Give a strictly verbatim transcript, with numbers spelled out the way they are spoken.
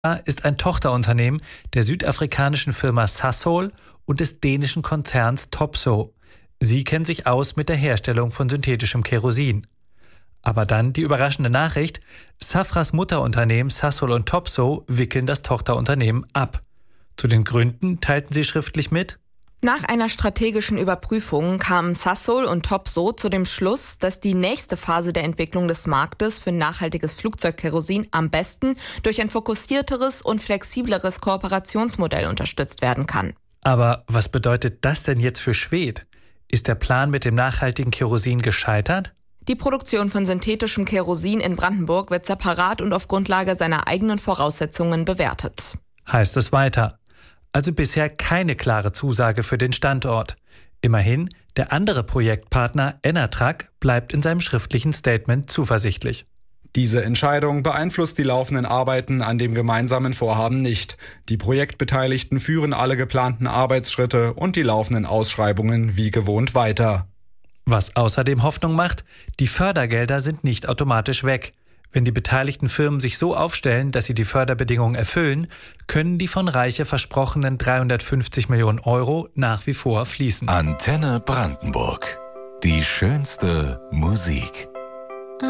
ist ein Tochterunternehmen der südafrikanischen Firma Sasol und des dänischen Konzerns Topsoe. Sie kennen sich aus mit der Herstellung von synthetischem Kerosin. Aber dann die überraschende Nachricht: Safras Mutterunternehmen Sasol und Topsoe wickeln das Tochterunternehmen ab. Zu den Gründen teilten sie schriftlich mit: Nach einer strategischen Überprüfung kamen Sasol und Topsoe zu dem Schluss, dass die nächste Phase der Entwicklung des Marktes für nachhaltiges Flugzeugkerosin am besten durch ein fokussierteres und flexibleres Kooperationsmodell unterstützt werden kann. Aber was bedeutet das denn jetzt für Schwedt? Ist der Plan mit dem nachhaltigen Kerosin gescheitert? Die Produktion von synthetischem Kerosin in Brandenburg wird separat und auf Grundlage seiner eigenen Voraussetzungen bewertet. Heißt es weiter. Also bisher keine klare Zusage für den Standort. Immerhin, der andere Projektpartner Enatrag bleibt in seinem schriftlichen Statement zuversichtlich. Diese Entscheidung beeinflusst die laufenden Arbeiten an dem gemeinsamen Vorhaben nicht. Die Projektbeteiligten führen alle geplanten Arbeitsschritte und die laufenden Ausschreibungen wie gewohnt weiter. Was außerdem Hoffnung macht: Die Fördergelder sind nicht automatisch weg. Wenn die beteiligten Firmen sich so aufstellen, dass sie die Förderbedingungen erfüllen, können die von Reiche versprochenen dreihundertfünfzig Millionen Euro nach wie vor fließen. Antenne Brandenburg. Die schönste Musik.